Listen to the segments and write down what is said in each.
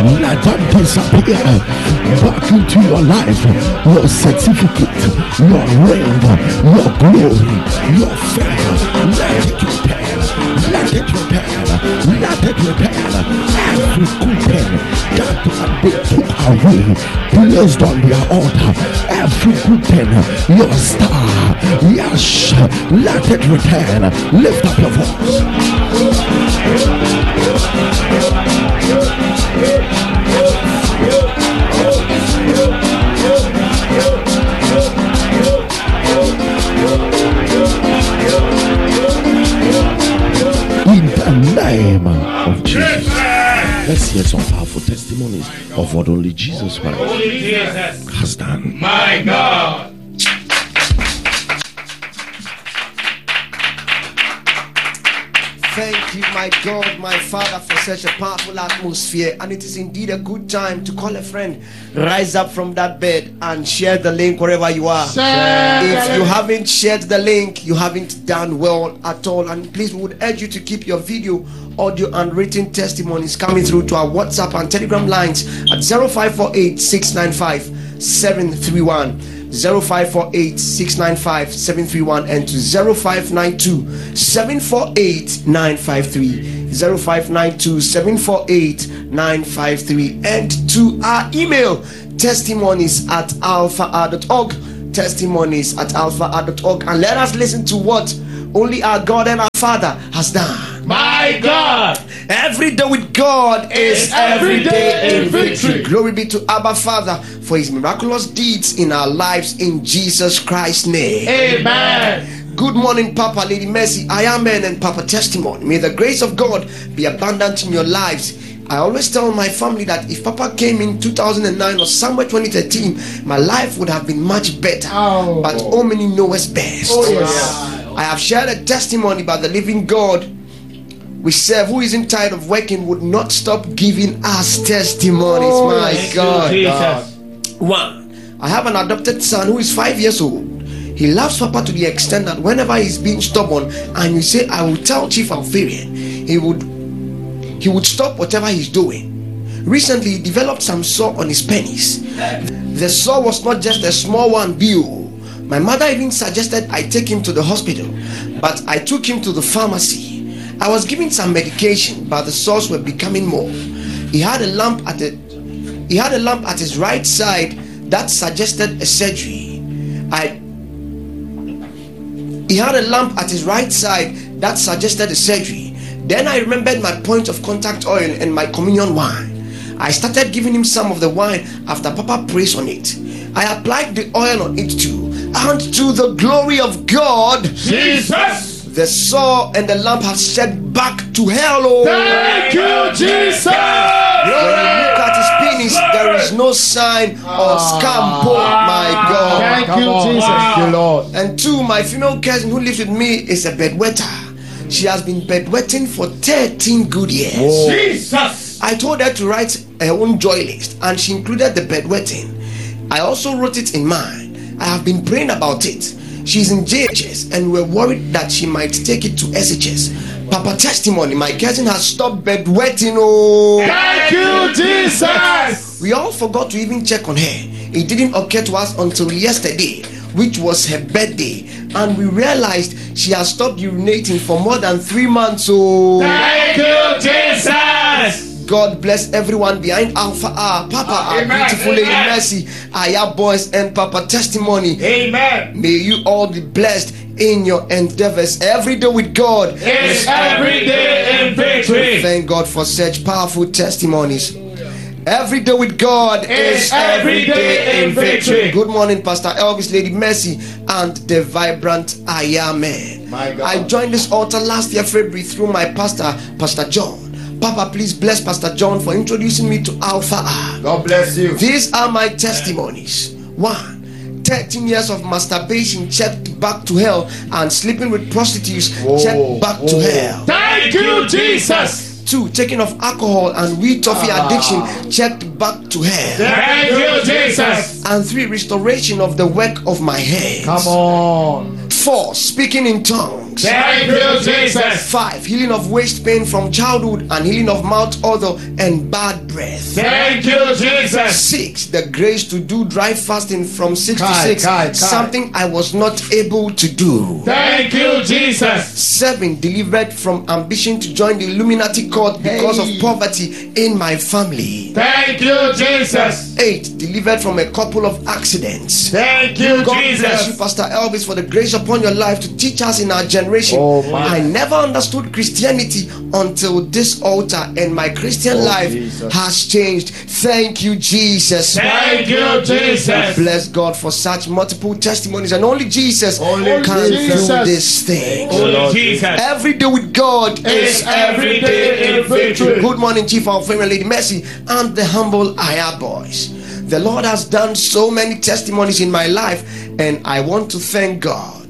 let them disappear back into your life. Your certificate, your ring, your glory, your favor, let it return. Let it return. Let it return. Every good thing that they took away, placed on their altar, every good thing, your star, yes, let it return. Lift up your voice. In the name of Jesus. Let's hear some powerful testimonies of what only Jesus Christ has done. My God. Thank you, my God, my Father, for such a powerful atmosphere. And it is indeed a good time to call a friend, rise up from that bed and share the link wherever you are. If you haven't shared the link, you haven't done well at all. And please, we would urge you to keep your video, audio and written testimonies coming through to our WhatsApp and Telegram lines at 0548 695 731. 0548 695 731 and to 0592 748 953. 0592 748 953 and to our email testimonies@alpha.org. testimonies@alpha.org. And let us listen to what only our God and our Father has done. My God. Every day with God is every day in victory. Glory be to Abba Father for his miraculous deeds in our lives in Jesus Christ's name. Amen. Good morning, Papa, Lady Mercy, I am Man, and Papa Testimony. May the grace of God be abundant in your lives. I always tell my family that if Papa came in 2009 or somewhere 2013, my life would have been much better. But only knows best. I have shared a testimony about the living God we serve, who isn't tired of working, would not stop giving us testimonies. My God. One, I have an adopted son who is 5 years old. He loves Papa to the extent that whenever he's being stubborn and you say, I will tell Chief Alfarian, he would stop whatever he's doing. Recently, he developed some sore on his penis. The sore was not just a small one, Bill. My mother even suggested I take him to the hospital, but I took him to the pharmacy. I was giving some medication, but the sores were becoming more. He had a lump at his right side that suggested a surgery. He had a lump at his right side that suggested a surgery. Then I remembered my point of contact oil and my communion wine. I started giving him some of the wine after Papa prays on it. I applied the oil on it too, and to the glory of God, Jesus, the sore and the lump have shed back to hell. Thank you, Jesus. When you look at his penis, there is no sign or scampo. My God. Thank you, Jesus. Thank you, Lord. And two, my female cousin who lives with me is a bedwetter. She has been bedwetting for 13 good years. Jesus. I told her to write her own joy list, and she included the bedwetting. I also wrote it in mine. I have been praying about it. She's in JHS and we're worried that she might take it to SHS. Papa Testimony, my cousin has stopped bedwetting. Thank you, Jesus. We all forgot to even check on her. It didn't occur to us until yesterday, which was her birthday, and we realized she has stopped urinating for more than 3 months. Thank you, Jesus. God bless everyone behind Alpha R, Papa R, beautiful Lady Mercy, Aya Boys, and Papa Testimony. Amen. May you all be blessed in your endeavors. Every day with God is every day in victory. Thank God for such powerful testimonies. Every day with God is every day in victory. Good morning, Pastor Elvis, Lady Mercy, and the vibrant Aya Man. I joined this altar last year, February, through my pastor, Pastor John. Papa, please bless Pastor John for introducing me to Alpha R. God bless you. These are my testimonies. 1, 13 years of masturbation checked back to hell, and sleeping with prostitutes checked back to hell. Thank you, Jesus. 2, taking of alcohol and weed toffee addiction checked back to hell. Thank you, Jesus. And 3, restoration of the work of my hands. Come on. 4, speaking in tongues things. Thank you, Jesus. 5. Healing of waist pain from childhood and healing of mouth odor and bad breath. Thank you, Jesus. 6. The grace to do dry fasting from 6 to Kai, 6. Kai. Something I was not able to do. Thank you, Jesus. 7. Delivered from ambition to join the Illuminati court because of poverty in my family. Thank you, Jesus. 8. Delivered from a couple of accidents. Thank you, God bless you, Jesus. Pastor Elvis, for the grace upon your life to teach us in our generation. Oh, my. I never understood Christianity until this altar, and my Christian life Jesus. has changed. Thank you, Jesus. Thank you, Jesus. Bless God for such multiple testimonies, and only Jesus Only can Jesus. do this thing. Only Jesus. Every day with God is every day in victory. Good morning, Chief of Family Lady Mercy and the humble Aya boys. The Lord has done so many testimonies in my life, and I want to thank God.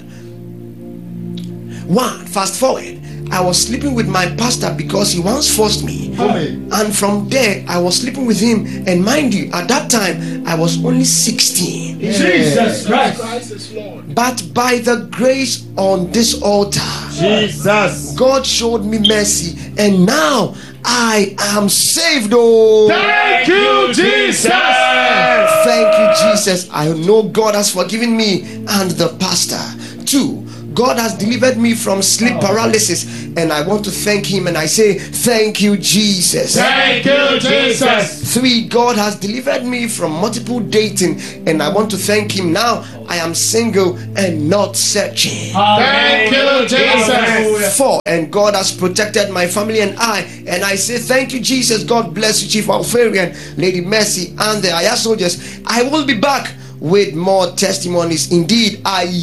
1. Fast forward. I was sleeping with my pastor because he once forced me. And from there, I was sleeping with him. And mind you, at that time, I was only 16. Jesus Christ. But by the grace on this altar, Jesus. God showed me mercy. And now I am saved. Oh, Thank you, Jesus. thank you, Jesus. I know God has forgiven me and the pastor. 2. God has delivered me from sleep paralysis, and I want to thank him, and I say thank you, Jesus. Thank you, Jesus. 3. God has delivered me from multiple dating, and I want to thank him. Now I am single and not searching. Thank you, Jesus. 4. And God has protected my family and I say thank you, Jesus. God bless you, Chief Alfarian, Lady Mercy, and the Aya soldiers. I will be back with more testimonies. Indeed,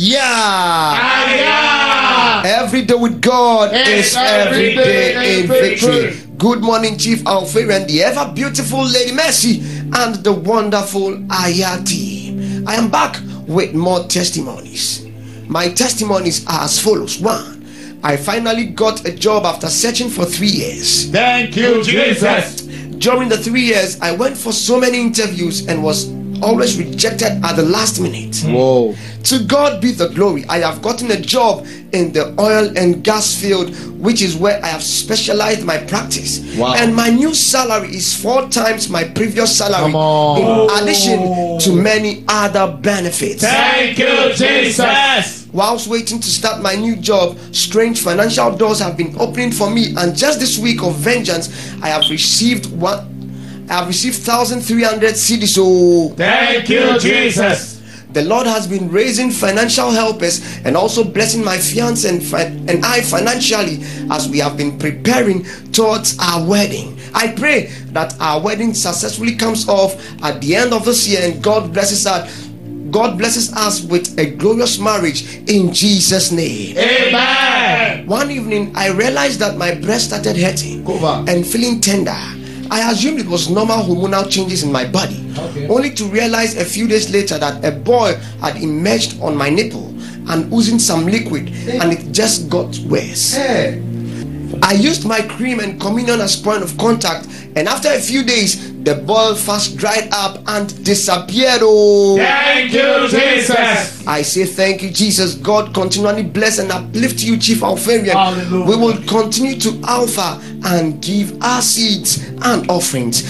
every day with God is every day in victory. Good morning, Chief Alfarian, the ever beautiful Lady Mercy, and the wonderful Ayati. I am back with more testimonies. My testimonies are as follows. 1. I finally got a job after searching for 3 years. Thank you, Jesus. During the 3 years, I went for so many interviews and was always rejected at the last minute. Whoa. To God be the glory. I have gotten a job in the oil and gas field, which is where I have specialized my practice. Wow. And my new salary is 4 times my previous salary, Come on. in addition to many other benefits. Thank you, Jesus. Whilst waiting to start my new job, strange financial doors have been opening for me, and just this week of vengeance, I have received 1,300 cedis. Oh, Thank you, Jesus. the Lord has been raising financial helpers and also blessing my fiance and I financially as we have been preparing towards our wedding. I pray that our wedding successfully comes off at the end of this year, and God blesses us with a glorious marriage in Jesus' name. Amen. One evening, I realized that my breast started hurting and feeling tender. I assumed it was normal hormonal changes in my body, only to realize a few days later that a boil had emerged on my nipple and oozing some liquid, and it just got worse. I used my cream and communion as point of contact, and after a few days, the boil fast dried up and disappeared. Oh, Thank you, Jesus. I say thank you, Jesus. God continually bless and uplift you, Chief Alfarian. Hallelujah. We will continue to offer and give our seeds and offerings.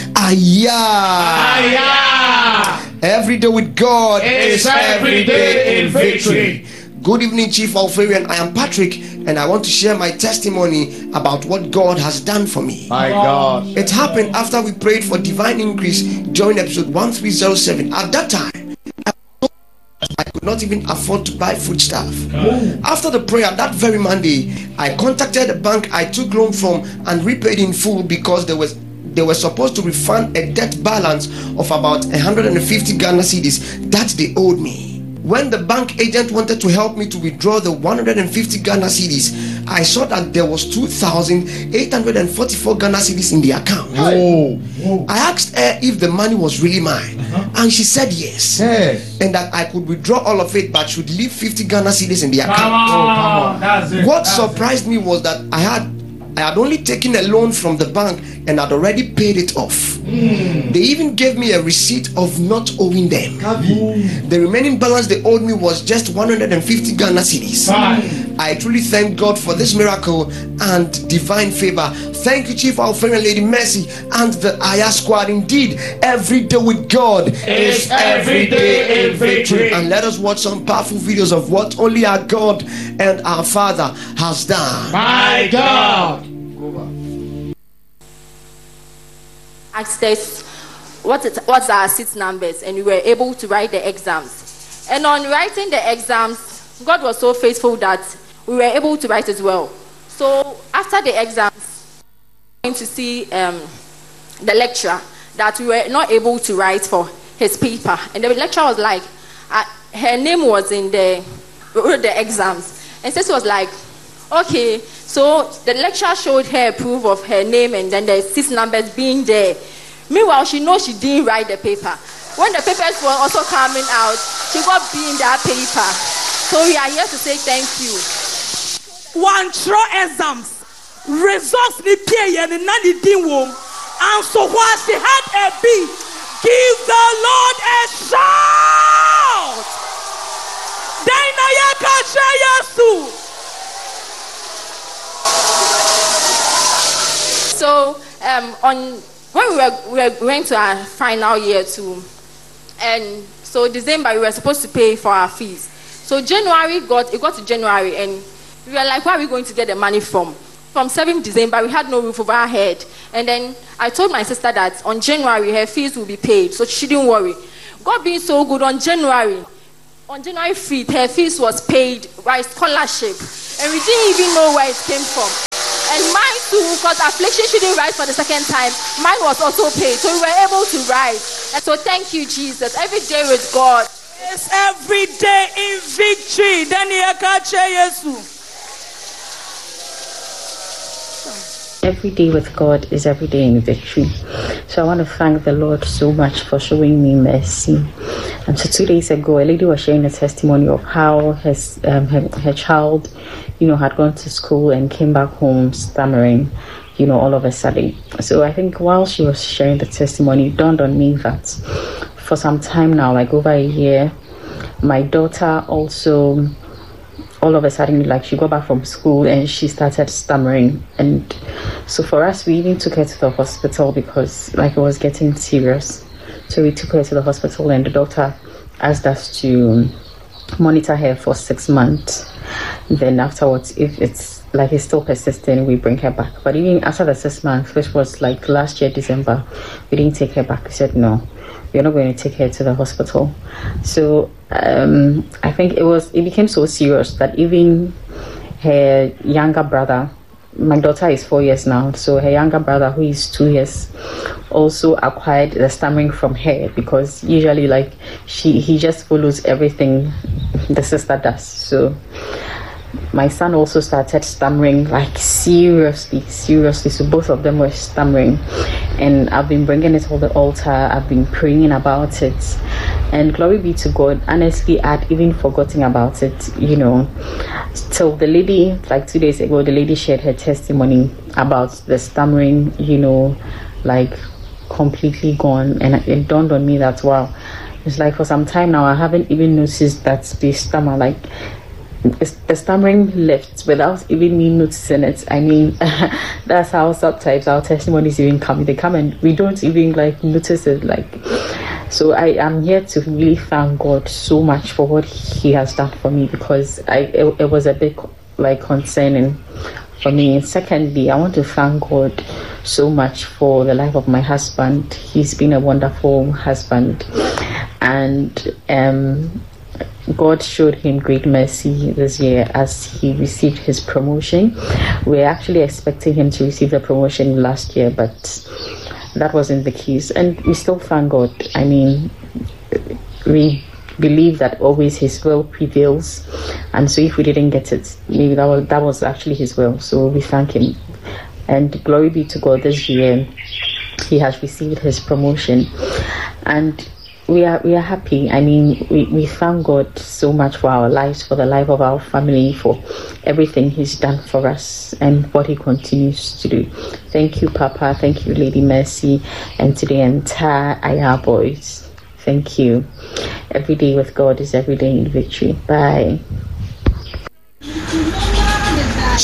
Every day with God Is every day in victory. Good evening, Chief Alfarian. I am Patrick, and I want to share my testimony about what God has done for me. My God. It happened after we prayed for divine increase during episode 1307. At that time, I could not even afford to buy foodstuff. After the prayer that very Monday, I contacted the bank I took loan from and repaid in full because they were supposed to refund a debt balance of about 150 Ghana cedis that they owed me. When the bank agent wanted to help me to withdraw the 150 Ghana cedis, I saw that there was 2,844 Ghana cedis in the account. I asked her if the money was really mine, and she said yes, and that I could withdraw all of it but should leave 50 Ghana cedis in the account. Come on. That's it. What surprised me was that I had only taken a loan from the bank and had already paid it off. They even gave me a receipt of not owing them. The remaining balance they owed me was just 150 Ghana cedis. I truly thank God for this miracle and divine favor. Thank you, Chief Alfred and Lady Mercy and the Aya Squad. Indeed, every day with God is every day in victory. And let us watch some powerful videos of what only our God and our Father has done. My God. Asked us what's our seat numbers, and we were able to write the exams. And on writing the exams, God was so faithful that we were able to write as well. So after the exams, we went to see the lecturer that we were not able to write for his paper, and the lecturer was like, her name was in the exams, and so she was like, okay. So the lecturer showed her proof of her name and then the 6 numbers being there. Meanwhile, she knows she didn't write the paper. When the papers were also coming out, she got B in that paper. So we are here to say thank you. One throw exams, results ni pay and nani din wom, and so what she had a B. Give the Lord a shout. Daina yakacha yasu. So when we were going to our final year too, and so December we were supposed to pay for our fees. So January it got to January, and we were like, where are we going to get the money from? From 7th December, we had no roof over our head. And then I told my sister that on January her fees will be paid, so she didn't worry. God being so good, on January 5th, her fees was paid by scholarship, and we didn't even know where it came from. And mine too, because affliction she didn't write for the second time, mine was also paid, so we were able to write. And so thank you, Jesus. Every day with God. It's every day in victory. Every day with God is every day in victory. So I want to thank the Lord so much for showing me mercy. And so 2 days ago, a lady was sharing a testimony of how her child, had gone to school and came back home stammering, all of a sudden. So I think while she was sharing the testimony, it dawned on me that for some time now, like over a year, my daughter also, all of a sudden, like she got back from school and she started stammering. And so for us, we even took her to the hospital because like it was getting serious. So we took her to the hospital and the doctor asked us to monitor her for 6 months. Then afterwards, if it's still persistent, we bring her back. But even after the 6 months, which was like last year, December, we didn't take her back. We said, no, we're not going to take her to the hospital. So I think it became so serious that even her younger brother, my daughter is 4 years now, so her younger brother, who is 2 years, also acquired the stammering from her, because usually he just follows everything the sister does. So my son also started stammering, like seriously. So both of them were stammering, and I've been bringing it to the altar. I've been praying about it, and glory be to God. Honestly, I'd even forgotten about it, till the lady, like 2 days ago, the lady shared her testimony about the stammering, completely gone. And it dawned on me that, wow, it's like for some time now I haven't even noticed that they stammer. Like the stammering left without even me noticing it. I mean, that's how sometimes our testimonies even come. They come and we don't even notice it. So I am here to really thank God so much for what He has done for me, because it was a bit concerning for me. And secondly, I want to thank God so much for the life of my husband. He's been a wonderful husband, and God showed him great mercy this year as he received his promotion. We're actually expecting him to receive the promotion last year, but that wasn't the case, and we still thank God. I mean, we believe that always His will prevails, and so if we didn't get it, maybe that was actually His will. So we thank Him, and glory be to God. This year he has received his promotion, and we are happy. I mean, we thank God so much for our lives, for the life of our family, for everything He's done for us and what He continues to do. Thank you, Papa. Thank you, Lady Mercy, and to the entire Aya boys. Thank you. Every day with God is every day in victory. Bye.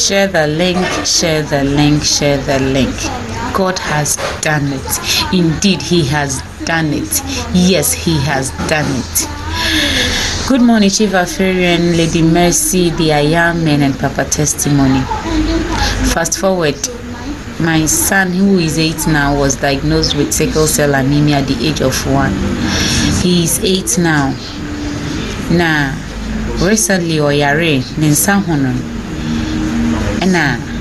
Share the link, share the link, share the link. God has done it. Indeed, He has done it. Yes, He has done it. Good morning, Chief Aferian, Lady Mercy, the I Am Men, and Papa Testimony. Fast forward, my son, who is 8 now, was diagnosed with sickle cell anemia at the age of 1. He is 8 now. Now, recently, Oyare, Ninsa Honon, and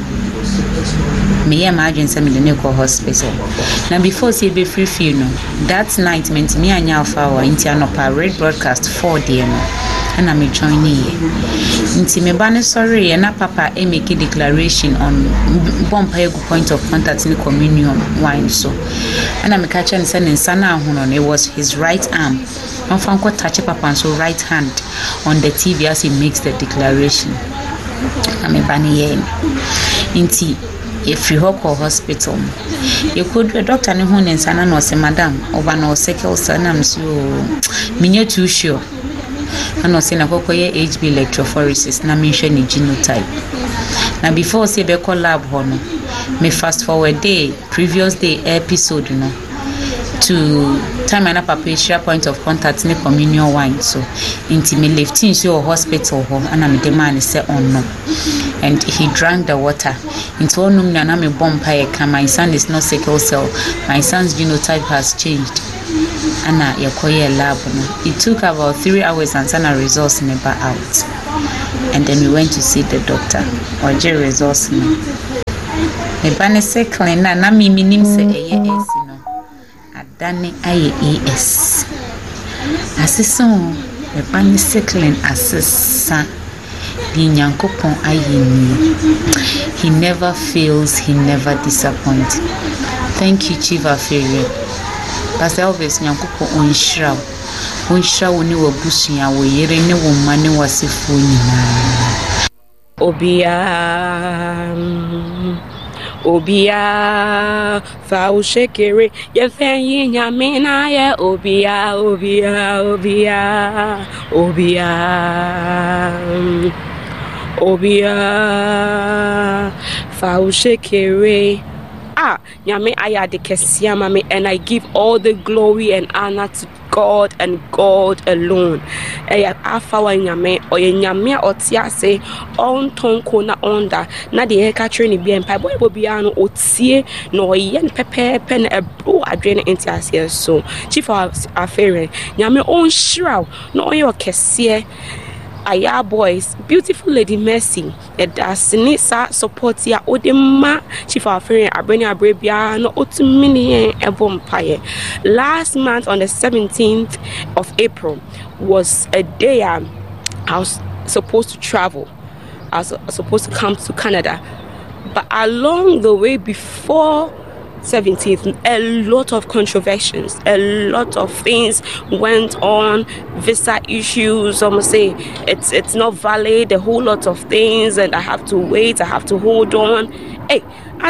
me imagine some in the Neko hospital. Now, before say be free funeral, that night meant me and Alpha into an red broadcast 4 DM, and I'm joining here. Into me banner sorry, and Papa make a declaration on Bompire point of contact in the communion wine so. And I'm catching sending Sana Honon, it was his right arm. I'm from touch Papa so right hand on the TV as he makes the declaration. I'm a banner into if you call hospital. You could a doctor and who and Sana no say madam over no sickle cell so me too sure. And no say na kokoye HB electrophoresis na mention the genotype. Now before say be call lab hono me fast forward day previous day episode no to time and papa share point of contact in the communion wine so into me left in your hospital ho and I'm the man say on no and he drank the water into one room and I'm a bumpire my son is not sickle cell, my son's genotype has changed and I acquire lab no. It took about 3 hours and send a results never out and then we went to see the doctor or J results no me bane sickle na me minim say AS Danny IAS. Assisson, the bunny sickling assistant, the Yankopon Ayini. He never fails, he never disappoints. Thank you, Chief Aferian. Pastor Elvis Yankopon Onshraw. Onshraw ni wabusunya wo yere ne wo mane wasefo nyina. Obia fa ushekere ye fenyi nyamina ye obia fa ushekere nyame ayade kesia mame and I give all the glory and honor to God and God alone. Afa wa nyame oye nyame otia say on tonko na onda na de catcher ni bien pai boy bobia no otie no ye pepe na ebro adwene entiasie so Chief Aferian nyame on shraw no oye okese Aya boys, beautiful Lady Mercy, Sinisa support ya Odema, Chief Aferian Abreni Abrebia, no Otumini Evompire. Last month on the 17th of April was a day I was supposed to travel. I was supposed to come to Canada. But along the way before 17th, a lot of controversies, a lot of things went on, visa issues, I'm gonna say it's not valid, a whole lot of things, and I have to wait, I have to hold on. Hey,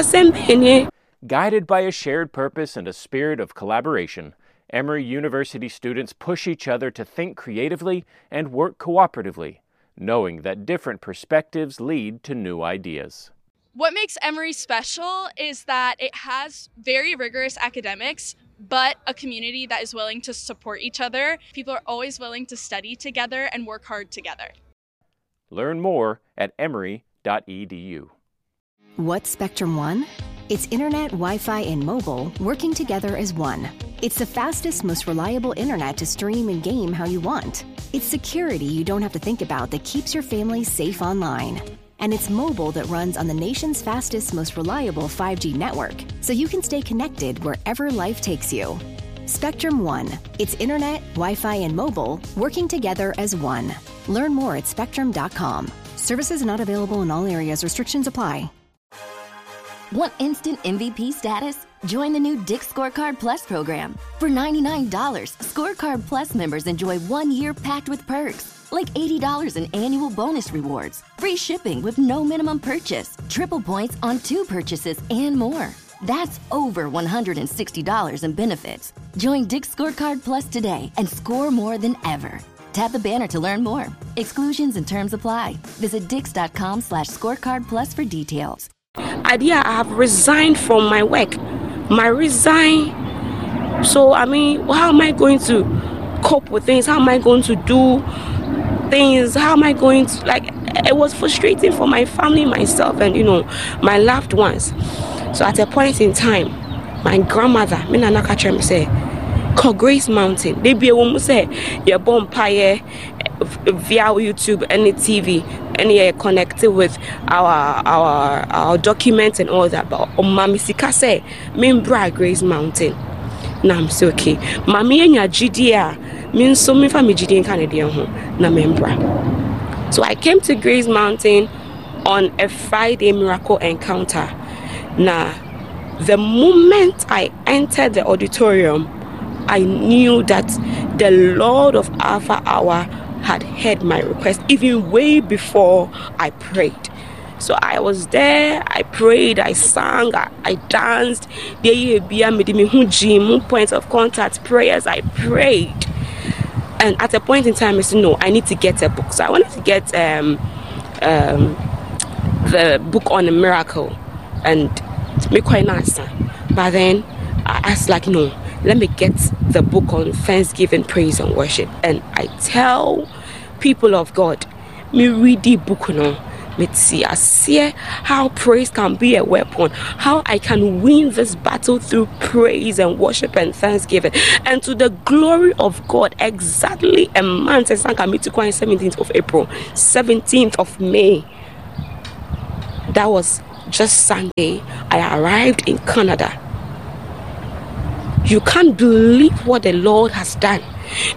guided by a shared purpose and a spirit of collaboration, Emory University students push each other to think creatively and work cooperatively, knowing that different perspectives lead to new ideas. What makes Emory special is that it has very rigorous academics, but a community that is willing to support each other. People are always willing to study together and work hard together. Learn more at emory.edu. What's Spectrum One? It's internet, Wi-Fi, and mobile working together as one. It's the fastest, most reliable internet to stream and game how you want. It's security you don't have to think about that keeps your family safe online. And it's mobile that runs on the nation's fastest, most reliable 5G network, so you can stay connected wherever life takes you. Spectrum One. It's internet, Wi-Fi, and mobile working together as one. Learn more at spectrum.com. Services not available in all areas. Restrictions apply. Want instant MVP status? Join the new Dick's Scorecard Plus program. For $99, Scorecard Plus members enjoy 1 year packed with perks, like $80 in annual bonus rewards, free shipping with no minimum purchase, triple points on 2 purchases, and more. That's over $160 in benefits. Join Dick's Scorecard Plus today and score more than ever. Tap the banner to learn more. Exclusions and terms apply. Visit Dix.com/scorecard plus for details. Idea, I have resigned from my work. So, I mean, how am I going to cope with things? How am I going to do things? How am I going to, like, it was frustrating for my family, myself, and, my loved ones. So at a point in time, my grandmother, me nana catch me say, call Grace Mountain. They be a woman say, you're born via YouTube, any TV, any connected with our documents and all that. But Mami Sika say, membra Grace Mountain. Now I'm so okay. Mami enya GDA means so me family GDA Canadian home. Na membra. So I came to Grace Mountain on a Friday miracle encounter. Now, the moment I entered the auditorium, I knew that the Lord of Alpha Hour had heard my request even way before I prayed. So I was there, I prayed, I sang, I danced. Points of contact, prayers, I prayed. And at a point in time, I said, no, I need to get a book. So I wanted to get the book on a miracle and make quite nice. But then I asked, like, no, let me get the book on Thanksgiving, praise and worship. And I tell people of God, me read the book now. I see how praise can be a weapon, how I can win this battle through praise and worship and thanksgiving, and to the glory of God. Exactly a month, 17th of April, 17th of May. That was just Sunday. I arrived in Canada. You can't believe what the Lord has done.